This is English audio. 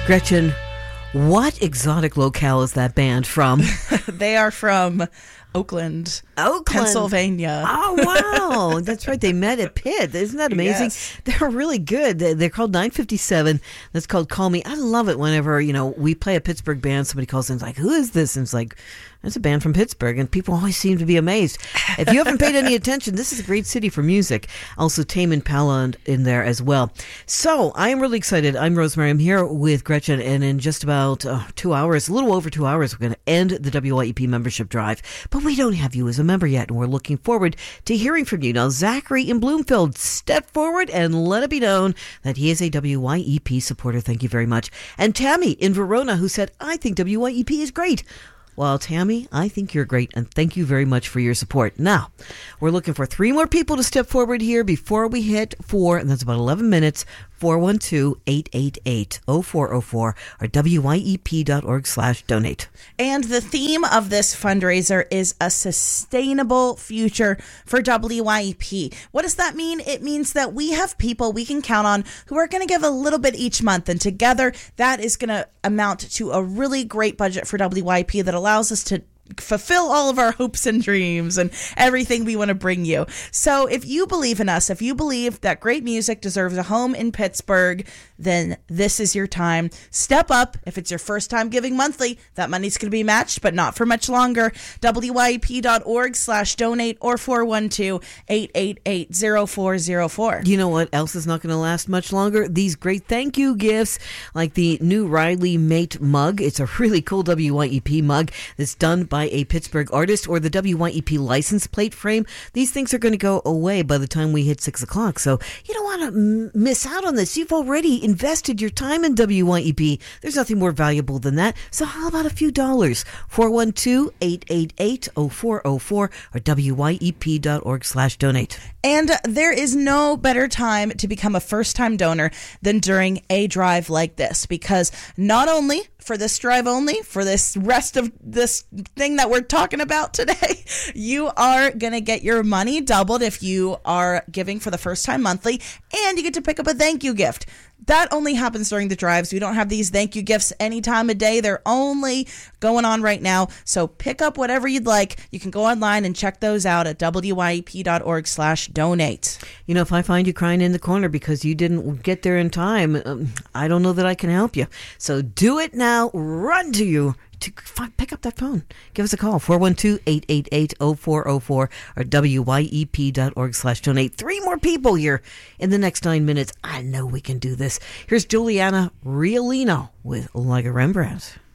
Gretchen, what exotic locale is that band from? They are from Oakland, Pennsylvania. Oh, wow. That's right. They met at Pitt. Isn't that amazing? Yes. They're really good. They're called 957. That's called Call Me. I love it whenever, we play a Pittsburgh band. Somebody calls in and is like, who is this? And it's like, that's a band from Pittsburgh. And people always seem to be amazed. If you haven't paid any attention, this is a great city for music. Also, Tame Impala in there as well. So I am really excited. I'm Rosemary. I'm here with Gretchen. And in just about 2 hours, a little over 2 hours, we're going to end the WYEP membership drive. But we don't have you as a member yet. And we're looking forward to hearing from you. Now, Zachary in Bloomfield, step forward and let it be known that he is a WYEP supporter. Thank you very much. And Tammy in Verona, who said, I think WYEP is great. Well, Tammy, I think you're great, and thank you very much for your support. Now, we're looking for 3 more people to step forward here before we hit 4, and that's about 11 minutes, 412-888-0404 or wyep.org/donate. And the theme of this fundraiser is a sustainable future for WYEP. What does that mean? It means that we have people we can count on who are going to give a little bit each month, and together that is going to amount to a really great budget for WYEP that allows us to fulfill all of our hopes and dreams and everything we want to bring you. So if you believe in us, if you believe that great music deserves a home in Pittsburgh, then this is your time. Step up. If it's your first time giving monthly, that money's going to be matched, but not for much longer. wyep.org/donate or 412-888-0404. You know what else is not going to last much longer? These great thank you gifts, like the new Riley Mate mug. It's a really cool WYEP mug that's done by a Pittsburgh artist, or the WYEP license plate frame. These things are going to go away by the time we hit 6 o'clock. So you don't want to miss out on this. You've already invested your time in WYEP. There's nothing more valuable than that. So how about a few dollars? 412-888-0404 or wyep.org/donate. And there is no better time to become a first-time donor than during a drive like this, because not only for this drive only, for this rest of this thing that we're talking about today, you are going to get your money doubled if you are giving for the first time monthly, and you get to pick up a thank you gift. That only happens during the drives. We don't have these thank you gifts any time of day. They're only going on right now. So pick up whatever you'd like. You can go online and check those out at wyep.org/donate. If I find you crying in the corner because you didn't get there in time, I don't know that I can help you. So do it now. Run to pick up that phone. Give us a call, 412-888-0404 or wyep.org/donate. 3 more people here in the next 9 minutes. I know we can do this. Here's Juliana Riolino with Like a Rembrandt.